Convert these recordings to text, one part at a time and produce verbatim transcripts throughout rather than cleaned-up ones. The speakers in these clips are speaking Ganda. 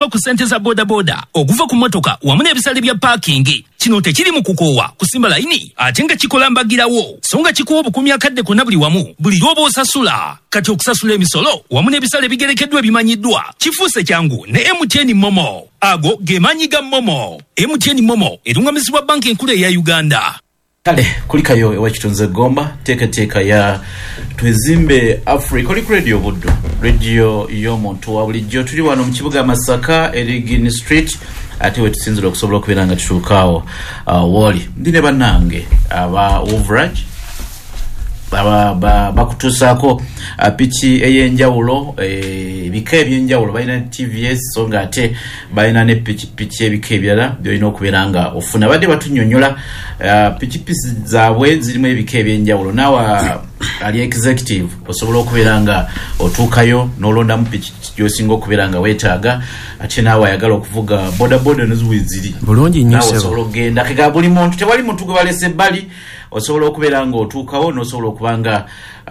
okuva ku sente za boda boda, okuva ku motoka wamu n'ebisale bya parking. Kino tekiri mu kukoowa kusimba layini ate nga kikola mbagirawo, so nga kikuwa obukuumi akadde konna buli wamu buli lw'oba osasula. Kati okusasula emisolo wamu n'ebisale bigerekeddwa bimanyiddwa kifuuse kyangu ne M T N Momo. Ago ge maanyi ga Momo. M T N Momo erungamizibwa banka enkulu eya Uganda. Kale kulikayo ewa Kitunze Gomba teka teka ya Twezimbe Africa kuli radio buddo radio y'omuntu wa bulijjo tuli wano mu kibuga Masaka Erigin Street ate we tusinzira okusobola okubeeranga tutuukaawo uh, woli ndine bannange aba Overage baba ba bakutusaako uh, pichi eyenjawulo e, bika ebyenjawulo balina T V S so nga ate balina ne pichi pichi ebika ebirala byolina okubeeranga ofuna badde batunyonyola uh, pichi pichi zaabwe zirimu ebika ebyenjawulo nawa ali executive osobola okubeeranga otuukayo n'olondamu pichi gyosinga okubeeranga weetaaga ate naawe ayagala okuvuga boda boda neziweziri bulungi nnyo sebo osobola okugenda kega buli muntu tewali muntu gwe balese ebbali osobola okubeeranga otuukawo n'osobola okubanga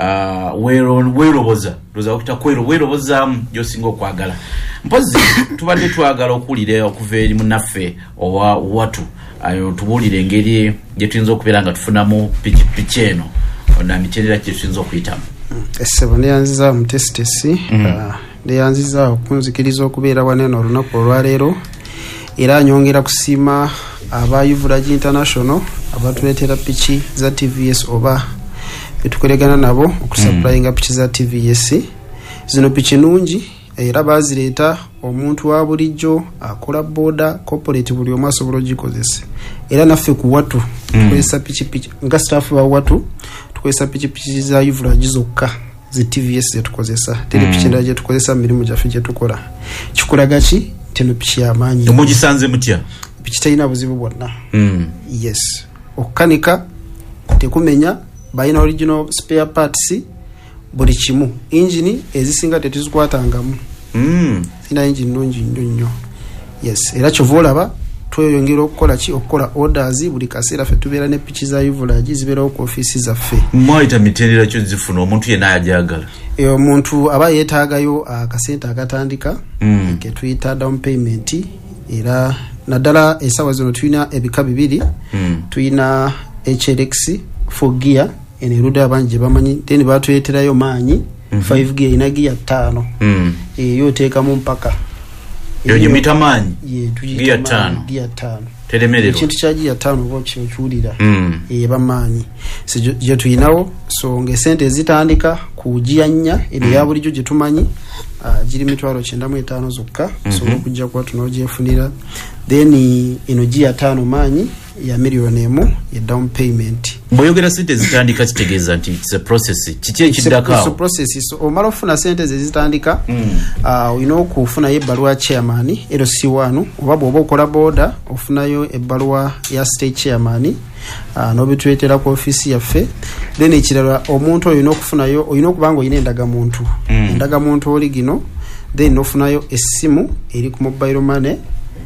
uh, weeroboza loza okuta kwero weerobozaamu gyosinga okwagala mpozi tubadde twagala okuwulira okuva eri munnaffe owa watu ayo tubuulire engeri gye tuyinza okubeera nga tufunamu pichi eno na mitendera gye tuyinza okuyitamu. Essebo neyanziza mu tesitesi neyanziza okunzikiriza okubeera waneno olunaku olwaleero era anyongera kusiima aba Overage International abatuleetera pichi za T V S oba betukolegana nabo okusupplyinga pichi za T V S. Zino pichi nungi era bazireeta omuntu wa bulijjo akola boda corporate buli omu asobola ogikozesa era naffe ku watu tukozesa pichi pichi nga staff ba watu tukozesa pichi pichi za Overage zokka zi T V S zetukozesa teri pichi ndala gye tukozesa mirimu gyaffe gye tukola kikulaga ki teno pichi y'amaanyi mugisanze mutya pichi talina buzibu bwonna. mm. Yes okukanika tekumenya balina original spare parts buli kimu engine ezisinga tetuzikwatangamu. mm. Sina engine nungi nnyo nnyo. Yes era kyovolaba tweyongera okukola ki okukola orders buli kaseera ffe tubeera ne pichi za Overage zibeerawo ku office zaffe. Mwaita mitendera kyo zifuna omuntu yenna ajagala eyo omuntu aba yeetaagayo akasente akatandika mm. ke tuyita down payment era naddala esawa zino tulina ebika bibiri. mm. Tulina H L X four gear ene ruda abanji bamanyi then batuleterayo maanyi mm -hmm. five gear ina gear tano mm. e yo teka mu mpaka yo jimita maanyi ye gear tano gear tano telemerero ekintu kya gear tano bochi ochulira mm. e bamanyi se je tuyinawo so nge sente zitandika ku gear nnya ene mm. ya bulijjo je tumanyi uh, jiri mitwalo kyenda mu etaano zokka mm -hmm. so okujja kwa tunojefunira then ino gear tano maanyi ya million emu ya down payment. Boyogera sente zitandika kitegeeza nti it's a process kitie kidaka so process so omalo funa sente zitandika mm. uh, you know kufuna ebbaluwa chairman L C one oba bwoba okola boda ofunayo ebbaluwa ya state chairman uh, no bitwetera ku office yaffe then ekirala omuntu oyo nokufunayo oyino kubanga oyina endaga muntu mm. endaga muntu oli gino then nofunayo essimu eri ku mobile money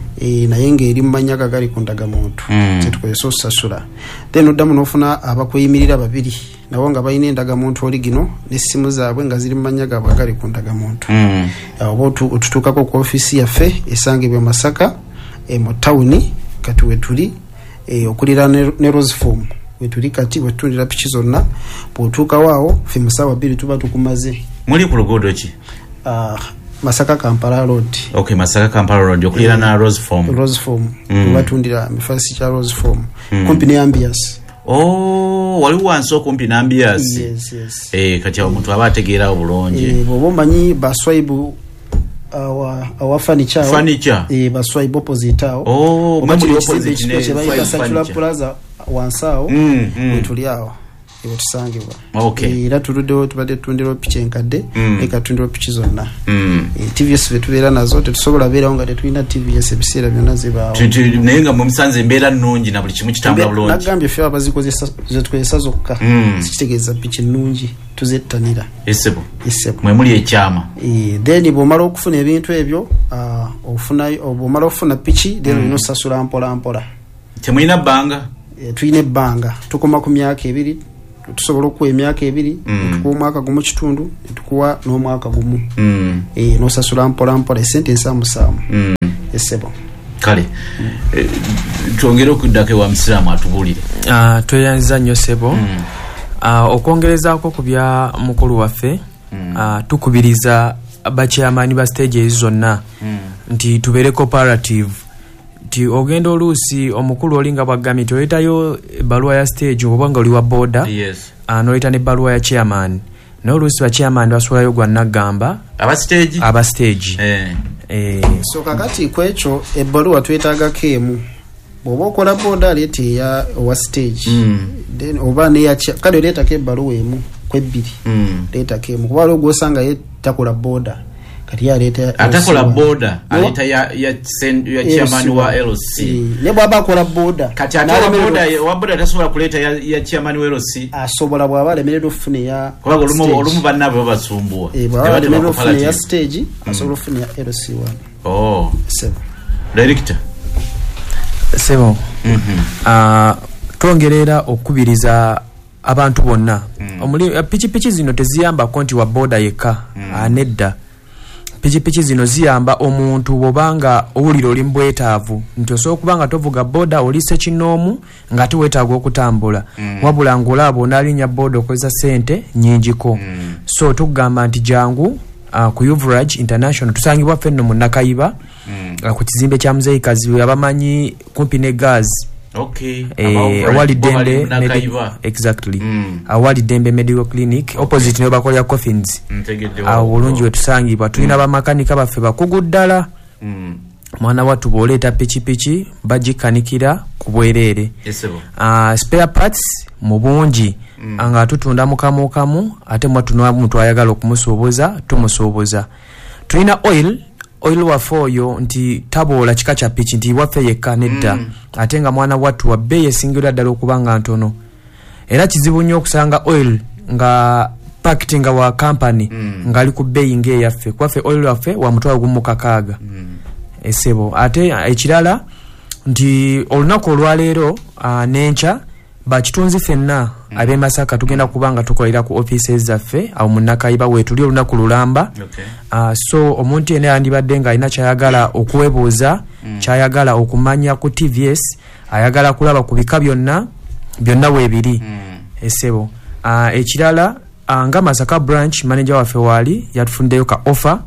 e naye ngeri mmanyaga gali ku ndagamuntu mm. kitukozesa osasula then oddamu n'ofuna abakuyimirira babiri nabo nga balina endagamuntu oli gino n'essimu zaabwe nga ziri mmanyaga bagali ku ndagamuntu mm. oba otutuukako ku ofisi yaffe esangibwa Masaka e mu tawuni kati wetuli e, okulira ne, ne Rose Form wetuli kati wetulira pichi zonna bw'otuukawo awo ffe mu ssaawa bbiri tuba tukumaze. Muli ku luguudo ki? uh, Masaka Kampala Road. Okay, Masaka Kampala Road. Yokulira na Rose Form. Rose Form. Mm. Batundira mifasi cha Rose Form. Mm. Company Ambias. Oh, wali wanso company Ambias. Yes, yes. Eh, kati omuntu abategeera obulungi. Eh, bobo manyi baswaibu awa awa furniture. Furniture. Eh, baswaibu opposite awo. Oh, manyi opposite ne Circular Plaza wansao. Mm, mm. Tuliawo. Ewe tusangibwa. Okay. Era tuluddewo tubadde tundiro pichi enkadde mm. eka tundiro pichi zonna. Mm. E, T V S vetubeera nazo tetusobola beerawo nga tetulina T V S ebiseera byonna zibaawo. Naye nga mu Musanze embeera nnungi na buli kimu kitambula bulungi. Nagambye ffe abazikozesa zetukozesa zokka. Mm. Sikitegeeza pichi nnungi tuzettanira. Essebo. Essebo. Mwe muli ekyama. E, then bw'omala okufuna ebintu ebyo uh, ofuna bw'omala okufuna pichi then olina osasula mpola mpola. Temulina bbanga? E, tulina ebbanga tukoma ku myaka ebiri tusobola okuwa emyaka ebiri mm. tukuwa omwaka gumu kitundu tukuwa n'omwaka gumu mm. e, nosasula mpola mpola esente ensaamu saamu mm. esebo kale mm. e, tuongere okuddako wa Musiramu atubulire ah uh, tweyanza nnyo sebo mm. uh, okwongerezaako ku bya mukulu waffe mm. uh, tukubiriza bachairman ba stage zonna mm. nti tubeere cooperative ti ogenda oluusi omukulu olinga bwagambye nti oletayo ebbaluwa ya stage obanga oli wa boda yes. uh, noleta n'ebbaluwa ya chairman n'oluusi ba chairman basulayo gwa nagamba aba stage aba stage eh. Eh. so kakati kwekyo ebbaluwa twetaagako emu bw'oba okola boda aleeta eya owa stage mm. then oba neya kale oleetako ebbaluwa emu kwebbiri mm. leetako emu kuba waliwo gw'osanga ye takola boda kati aleta atakola boda aleta ya ya send ya chairman wa L C ne bwaba akola boda kati atakola boda wa boda tasobola kuleta ya, ya chairman wa L C asobola bwaba lemerero ofune ya kwa olumu olumu banabo basumbua e bwaba lemerero ofune ya stage asobola ofune ya L C one oh seven director sebo mhm ah twongerera okubiriza abantu bonna mm. omuli pichi pichi zino teziyamba konti wa boda yeka mm. anedda pichi pichi zino ziyamba omuntu bobanga owulira oli mbwetaavu nti osobola okubanga tovuga boda olise kinoomu nga tiwetaaga okutambula mm. wabula ng'olaba onalinya boda okozesa sente nnyingiko mm. so tugamba nti jangu uh, ku Uvrage International tusangibwa fenno mu Nakayiba mm. uh, ku kizimbe kya muzeeyikazi abamanyi kumpi ne gazi okay eh awali dembe medical exactly mm. awali dembe medical clinic okay. opposite ne bakolya coffins ntegedde awo bulungi wetusangibwa tulina mm. bamakanika baffe bakuguddala mm. mwana watu boleta pichi pichi bagikanikira kubwerere yesebo ah uh, spare parts mu bungi mm. anga tutunda mukamu kamu ate mwatunwa muntu ayagala okumusoboza tumusoboza tulina oil oil wa foyo nti tabola kika cha pichi nti waffe yekka nedda mm. atenga mwana watu wa beye singira ddala okubanga ntono era kizibu nnyo okusanga oil nga packaging wa company mm. ngali ku bei nge yaffe kwaffe oil waffe wa mutwalo gumu kakaaga mm. esebo ate ekirala nti olunaku olwaleero uh, nencha bakitunzi fenna mm. abe Masaka tugenda kubanga tukolera ku offices zaffe awo mu Nakayiba wetuli olunaku lulamba okay. uh, so omuntu ene andibadde nga alina kyayagala okwebuuza mm. kyayagala okumanya ku T V S ayagala kulaba ku bika byonna byonna weebiri mm. esebo uh, ekirala uh, nga Masaka branch manager waffe wali yatufundeyo ka offer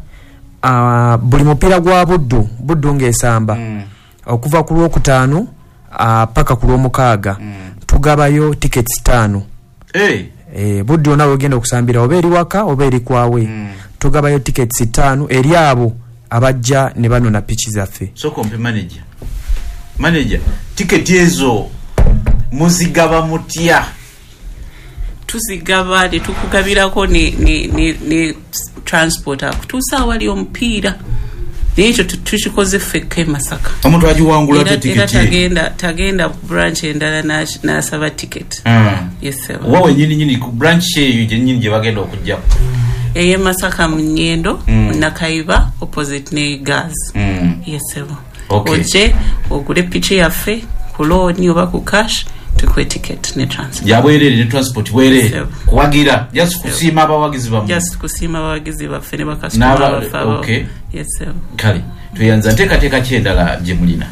uh, buli mupiira gwa buddu buddu ng'esamba mm. okuva ku lwokutaano uh, paka ku lwomukaaga mm. tugabayo tickets tano eh eh buddu nawe ogenda okusambira oba eri waka oba eri kwawe mm. tugabayo tickets tano eri abo abajja ne bano na pichi zaffe so kompe manager manager ticket ezo muzigaba mutya tuzigaba de tukugabirako ni ni ni, ni transport akutusa wali omupiira Nicho tuchikoze feke Masaka. Omuntu ajiwangula te ticket. Era tagenda tagenda branch endala na na saba ticket. Mm. Yes sir. Wawe nyini nyini ku branch ye nyini je bagenda okujja. Eye Masaka mnyendo mm. Nakayiba opposite ne gas. Mm. Yes sir. Okay. Oje ogule piche ya fe kulo ni oba ku cash tukwe ticket ne transport. Yabwere ne transport were kuwagira just kusima abawagizi bamu. Just kusima abawagizi bafe ne bakasoma bafa. Okay. Yes sir. Kali tuyanza teka teka kyendala je mulina.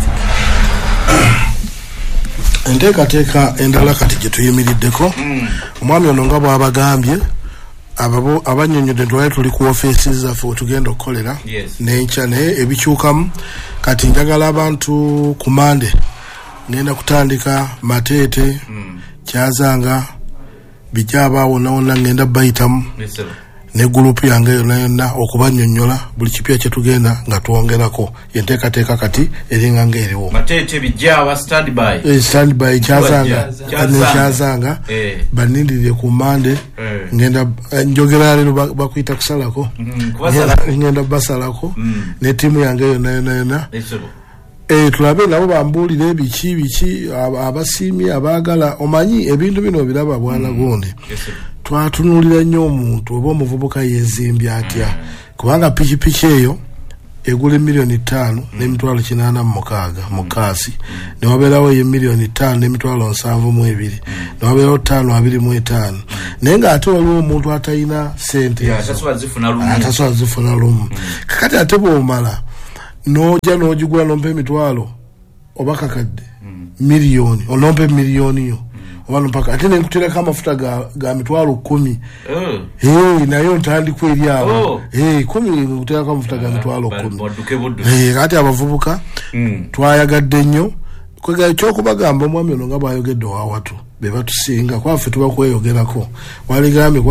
Ndeka teka endala kati je tuyimiriddeko. Mm. Omwami ono nga bwabagambye ababo abanyonyodde ntwale tuli ku offices zaffe tugenda okukolera yes. Nencha ne ebikyukamu kati njagala abantu kumande ngenda kutandika Matete mm. Kyazanga bijaba wona wona ngenda bayitamu yes, ne group yange yonna yonna okubanyonyola buli kipya kye tugenda nga tuongerako yenteka teka kati eringa ngeriwo Matete bijaba standby eh standby Kyazanga ne Kyazanga eh banindire ku mande eh. ngenda njogera lero bakuita kusalako mm, kubasala ngenda basalako mm. ne timu yange yonna yonna yonna eh tulabe nabo bambulire ebiki biki abasimi abagala omanyi ebintu bino biraba bwana mm. gundi yes, twatunulira nnyo omuntu oba omuvubuka yezimbya atya mm. kubanga piki piki eyo egule milioni tano mm. n'emitwalo kinaana mu mukaaga mu kaasi mm. ne wabeerawo ye milioni tano n'emitwalo nsanvu mu ebiri mm. ne wabeerawo ttaano abiri mu etaano mm. naye ng'ate waliwo omuntu atalina sente atasobola zifuna lumu atasobola zifuna lumu kakati ate bw'omala noja nojigula nompe emitwalo oba kakadde miliyoni onompe miliyoni yo oba mpaka ate nenkutereka amafuta ga, ga mitwalo kumi oh. hey, nayo ntandikwa eri abo oh. hey, kumi nkutereka amafuta ga mitwalo kumi hey, ate abavubuka mm. twayagadde nnyo kwega ekyokubagamba omwami ono nga bwayogedde wawatu be batusinga kwaffe tuba kweyogerako waligambye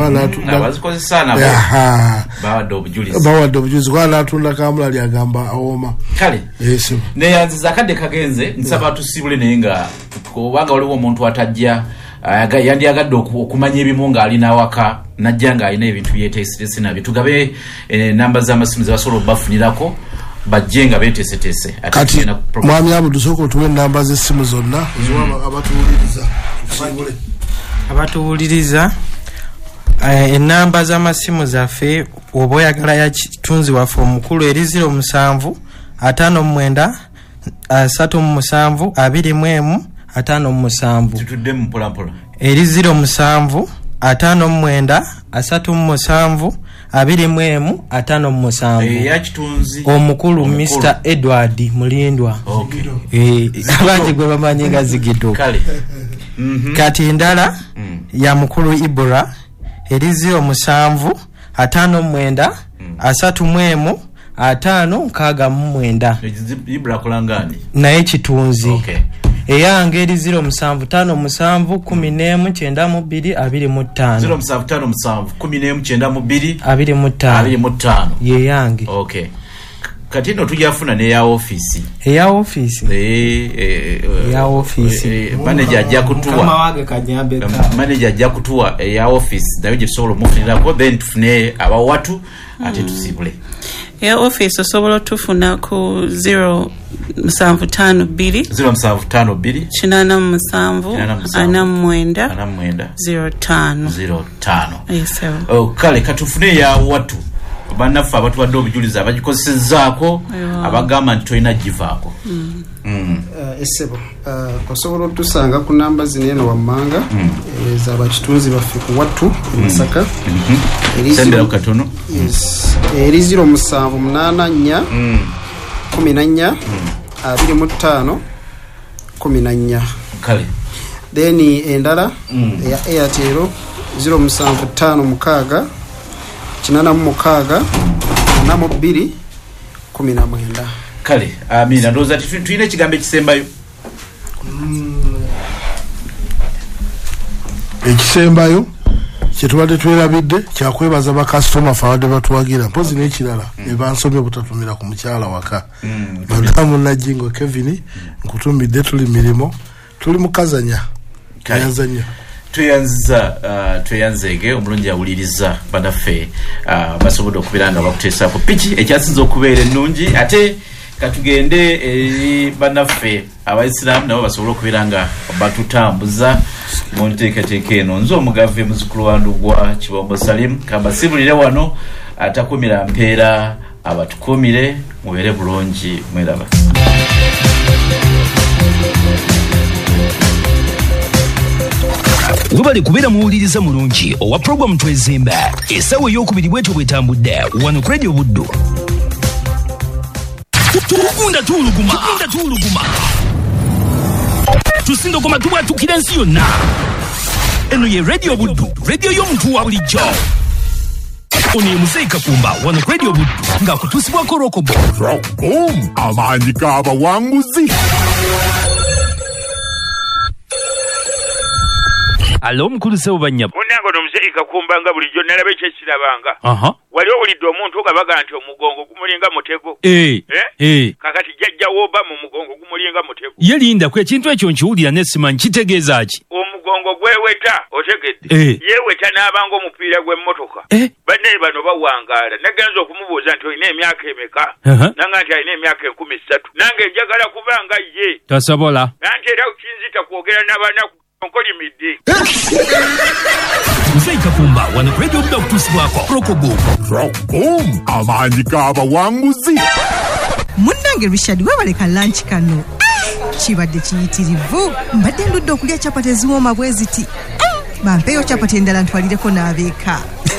bawadde obujulizi kwana atunda kamulali agamba awoma kale yes. neyanziza akadde kagenze nsaba yeah. tusibule naye nga kubanga waliwo omuntu atajja uh, yandiyagadde okumanya ebimu ng'alina awaka najja ng'alina ebintu byeteesetese nabyo tugabe eh, namba z'amasimu ze basobola obafunirako bajenga betesetese kati mwami abu dusoko tuwe namba z'essimu zonna mm. abatuwuliriza tusibule abatuwuliriza uh, enamba z'amasimu zaffe oba oyagala ya kitunzi waffe omukulu eri ziro musanvu ataano mwenda asatu mu musanvu abiri mu emu ataano mu musanvu tutudde mu mpolampola eri ziro musanvu ataano mwenda asatu mu musanvu abiri mu emu ataano mu musanvu eya kitunzi omukulu Mister Edward Mulindwa okay eh abangi gwe bamanyi nga zigito kale mhm kati ndala mm. ya mukulu Ibra eri ziro musanvu ataano mwenda mm. asatu mu emu ataano nkaaga mu mwenda Ibra kulangani naye kitunzi okay eyange eri ziro musanvu tano musanvu kumi n'emu kyenda mu bbiri abiri mu ttaano ziro musanvu tano musanvu kumi n'emu kyenda mu bbiri abiri mu ttaano abiri mu ttaano ye yange okay kati no tujafuna ne ya office eya office eh eh ya office manager ajja kutuwa kama wage kanyambe ka manager ajja kutuwa ya office nayo je solo mufunira ko then tufune aba watu ate tusibule ya office osobola tufuna ku zero musanvu tano bbiri zero musanvu tano bbiri kinana musanvu ana mwenda ana mwenda zero tano zero tano yes oh kale katufune ya watu banafa abatu badde obujuliza abagikozesezzaako abagamba nti tolina givaako mm. mm. uh, esebo uh, osobola otusanga ku namba zineno wammanga mm. eza abakitunzi baffe ku wattu Masaka mm. sendera katono yes eri ziro musanvu munana nnya mm. kumi na nnya mm. abiri mu ttaano kumi na nnya kale then endala mm. ya Airtel ziro musanvu ttaano mukaaga kinana mu mukaaga na mu bbiri kumi na mwenda kale amina ndoza tuine kigambo ekisembayo ekisembayo kyetubadde twerabidde kyakwebaza bakasitoma fawade batuwagira mpozi n'ekirala ebansomye butatumira ku mukyala waka madamu Najingo Kevin nkutumbidde tuli mirimo tuli mukazanya kayazanya tuyanza uh, tuyanzege omulungi awuliriza banaffe uh, basobodde okubiranga bakuteesako piki ekyasinza okubeera ennungi ate katugende eri banaffe abaisiraamu nabo basobole okubeeranga batutambuza mu nteekateeka eno nze omugave muzukulu wa Ndugwa Kibombo Salim kambasibulire wano atakumira mpeera abatukumire mubeere bulungi mweraba webale kubeera muwuliriza mulungi owa programu Twezimbe essaawa ey'okubiri bwetyo bwetambudde wano ku Radio Buddu tugunda tuuluguma tugunda tuuluguma tusindogoma tubwatukira ensi yonna eno ye Radio Buddu radio y'omuntu wa bulijjo ono ye Muzeyi Kakumba wano ku Radio Buddu ng'akutuusibwako Rokobo Rokom amaanyi g'abawanguzi. Alo mukulu sewo banyabo munango no Muzeyi Kakumba nga bulijjo nalabe kyekirabanga aha wali owulidde omuntu ogabaga nti omugongo gumulinga mutego eh eh, eh. kakati jjajjawo oba mu mugongo gumulinga mutego yelinda ku ekintu ekyo nkiwulira nesimanyi kitegeeza ki omugongo gweweta otegedde eh. yeweta n'abanga omupiira gw'emmotoka eh. banne bano bawangaala nagenza okumubuuza nti olina emyaka emeka uh-huh. nanga nti alina emyaka enkumi ssatu nange njagala kubanga ye tasobola nanti era kinzita kwogera n'abanaku nkoli midde Muzeyi Kakumba wano ku Radio Buddu okutuusibwako Rokobo Rokom amaanyi g'abawanguzi. Munnange Richard webaleka lanchi kano kibadde kiyitirivu mbadde ndudde okulya capati eziwooma bwe ziti bampeeyo capati endala ntwalireko n'abeeka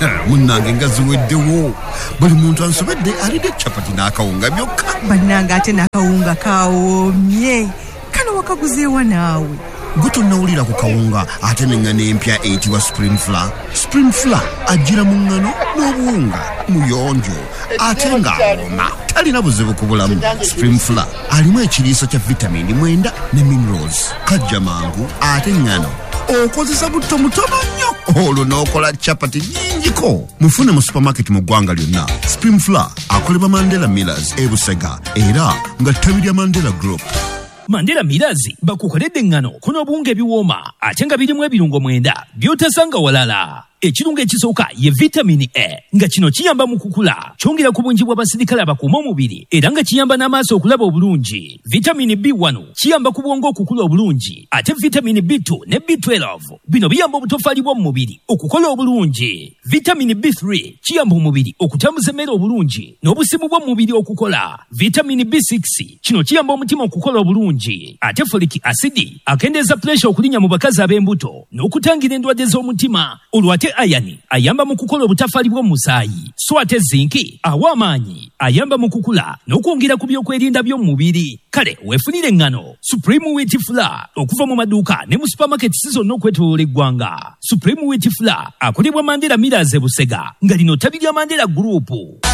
munnange nga ziweddewo buli muntu ansobedde alidde capati n'akawunga byokka bannange ate n'akawunga kawoomye kano wakaguzeewa naawe gwe tonnawulira ku kawunga ate n'eŋŋano empya eyitibwa spring flour spring flour ajjira mu ŋŋano n'obuwunga muyonjo ate ng'awooma talina buzibu ku bulamu spring flour alimu ekiriiso kya vitamini mwenda ne minerals kajja mangu ate ŋŋano okozesa butto mutono nnyo olwo n'okola capati nnyingiko mufune mu supermarket mu ggwanga lyonna spring flour akolebwa Mandela Millers e Busega era nga ttabi lya Mandela Group. Mandela Millers bakukoledde eŋŋano kuno obuwunga ebiwooma ate nga birimu ebirungo mwenda by'otasanga walala. Ekirungo ekisooka ye vitamini A nga kino kiyamba mu kukula kyongera ku bungi bw'abasirikale abakuuma omubiri era nga kiyamba n'amaaso okulaba obulungi. Vitamini B one kiyamba ku bwongo okukula obulungi ate vitamini B two ne B twelve bino biyamba obutofaali bw'omu mubiri okukola obulungi. Vitamini B three kiyamba omubiri okutambuza emmere obulungi n'obusimu bw'omu mubiri okukola. Vitamini B six kino kiyamba omutima okukola obulungi ate folic acid akendeeza pressure okulinnya mu bakazi ab'embuto n'okutangira endwadde z'omutima. Olwate ayani ayamba mu kukola obutafaali bw'omusaayi so ate zinki awa amaanyi ayamba mu kukula n'okwongera ku byokwerinda by'omu mubiri. Kale weefunire eŋŋano Supreme Wheat Flour okuva mu maduuka ne mu supermarket zonna okwetooloola eggwanga. Supreme Wheat Flour akolebwa Mandela Millers e Busega nga lino ttabi lya Mandela Group.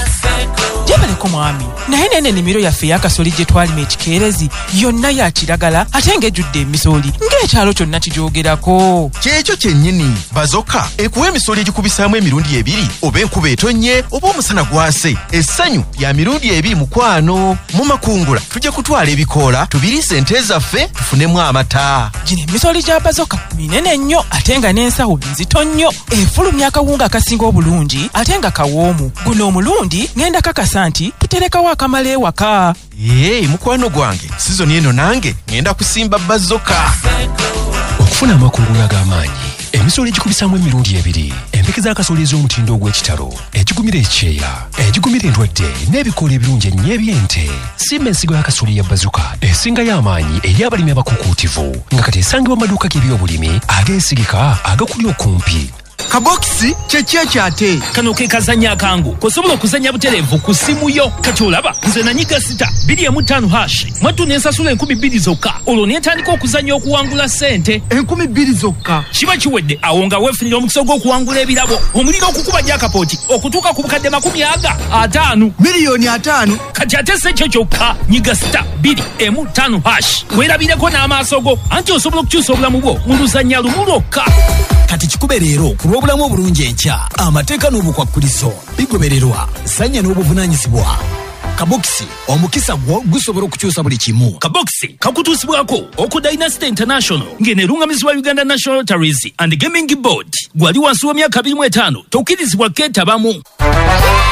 Jebaleko mwami naye nene ennimiro yaffe ey'akasooli gye twalima ekikeerezi yonna ya kiragala ate ng'ejjudde emisooli ng'ekyalo kyonna kijoogerako. Kyekyo kyennyini bazoka ekuwa emisooli egikubisaamu emirundi ebiri oba enkuba etonnye oba omusana gwase essanyu lya mirundi ebiri mukwano. Mu makungula tujja kutwala ebikoola tubiriise ente zaffe tufunemu amata. Gino emisooli gya bazoka minene nnyo ate nga n'ensawo nzito nnyo efulumya akawunga akasinga obulungi ate nga kawoomu. Guno omulundi ngenda kakasa nti tuterekawo akamala ewaka. Ee mukwano gwange sizoni eno nange ngenda kusimba bazoka. Okufuna amakungula ag'amaanyi emisooli egikubisaamu emirundi ebiri empeke z'akasooli ez'omutindo ogw'ekitalo egigumira ekyeya egigumira endwadde n'ebikoola ebirungi ennyo eby'ente. Simba ensigo y'akasooli ya bazuka esingayo amaanyi eri abalimi abakukuutivu nga kati esangibwa mu maduuka g'ebyobulimi ageesigika agakuli okumpi. Kabokisi kyekyo kyate kano ke kazanya akangu kosobola okuzanya butereevu ku simu yo. Kati olaba nze nanyiga sita bbiri emu ttaano hash mwattu nensasula enkumi bbiri zokka olwo neetandika okuzanya okuwangula ssente enkumi bbiri zokka. Kiba kiwedde awo nga weefunira omukisa gw'okuwangula ebirabo omuliro okukuba jakapooti okutuuka ku bukadde makumi aga ataano miliyoni ataano. Kati ate si ekyo kyokka nyiga sita bbiri emu ttaano hash weerabireko n'amaaso go anti osobola okukyusa obulamu bwo mu luzannya lumu lwokka. Kati kikube leero ku lw'obulamu obulungi enkya amateeka n'obukwakkulizo bigobererwa sanya n'obuvunaanyizibwa. Kabokisi omukisa gwo gusobola okukyusa buli kimu. Kabokisi kakutuusibwako oku Dynasty International ng'eneerungamizibwa Uganda National Lotteries and Gaming Board. Gwali wansi w'emyaka abiri mu etaano tokkirizibwa keetabamu.